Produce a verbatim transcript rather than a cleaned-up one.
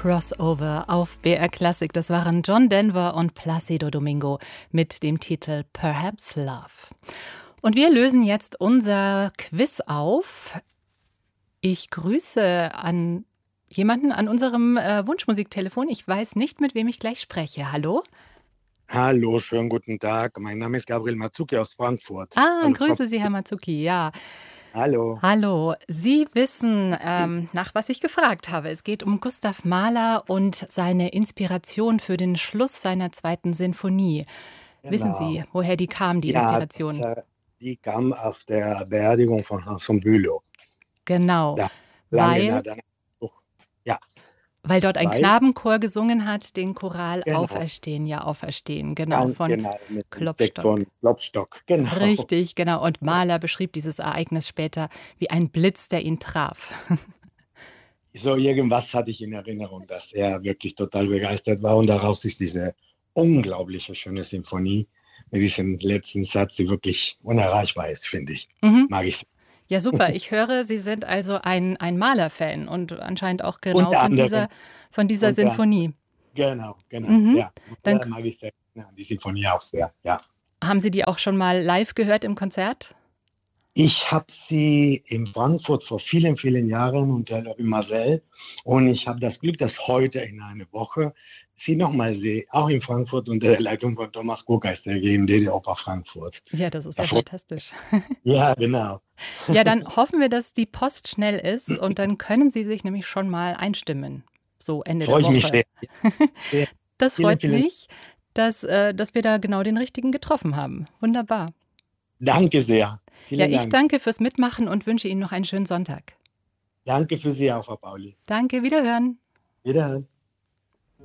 Crossover auf B R Classic. Das waren John Denver und Plácido Domingo mit dem Titel Perhaps Love. Und wir lösen jetzt unser Quiz auf. Ich grüße an jemanden an unserem äh, Wunschmusiktelefon. Ich weiß nicht, mit wem ich gleich spreche. Hallo? Hallo, schönen guten Tag. Mein Name ist Gabriel Mazzucchi aus Frankfurt. Ah, Hallo, Frau. grüße Sie, Herr Mazzucchi. Ja. Hallo. Hallo. Sie wissen, ähm, nach was ich gefragt habe. Es geht um Gustav Mahler und seine Inspiration für den Schluss seiner zweiten Sinfonie. Wissen Genau. Sie, woher die kam, die Ja, Inspiration? das, äh, die kam auf der Beerdigung von Hans von Bülow. Genau, Da lange weil, nach danach. Ja, weil dort ein weil, Knabenchor gesungen hat, den Choral genau, Auferstehen, ja Auferstehen, genau, ganz von genau, mit dem Text Klopstock. von Klopstock. Genau. Richtig, genau. Und Mahler beschrieb dieses Ereignis später wie ein Blitz, der ihn traf. So irgendwas hatte ich in Erinnerung, dass er wirklich total begeistert war. Und daraus ist diese unglaubliche schöne Symphonie mit diesem letzten Satz, die wirklich unerreichbar ist, finde ich. Mhm. Mag ich. Ja, super. Ich höre, Sie sind also ein, ein Mahler-Fan und anscheinend auch genau Unter von anderem. dieser, von dieser Unter anderem. Sinfonie. Genau, genau, Mhm. ja. Dann Ja, mag ich sehr. Ja, die Sinfonie auch sehr, ja. haben Sie die auch schon mal live gehört im Konzert? Ich habe sie in Frankfurt vor vielen, vielen Jahren unter Louis Marcel und ich habe das Glück, dass heute in einer Woche sie nochmal sehe, auch in Frankfurt unter der Leitung von Thomas Kurkais, der G M D der Oper Frankfurt. Ja, das ist ja Davor, fantastisch. ja, genau. Ja, dann hoffen wir, dass die Post schnell ist und dann können Sie sich nämlich schon mal einstimmen. So Ende der Freue ich mich Woche. sehr. sehr. Das Vielen, freut vielen mich, dass, äh, dass wir da genau den richtigen getroffen haben. Wunderbar. Danke sehr. Ja, Vielen ich Dank. danke fürs Mitmachen und wünsche Ihnen noch einen schönen Sonntag. Danke für Sie auch, Frau Pauli. Danke, wiederhören. Wiederhören.